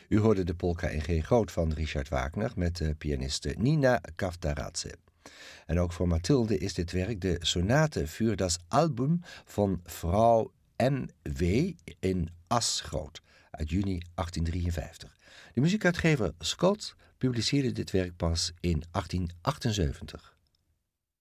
U hoorde de polka in G groot van Richard Wagner met de pianiste Nina Kavtaradze. En ook voor Mathilde is dit werk de sonate für das Album van Frau M.W. in As groot uit juni 1853. De muziekuitgever Scott publiceerde dit werk pas in 1878.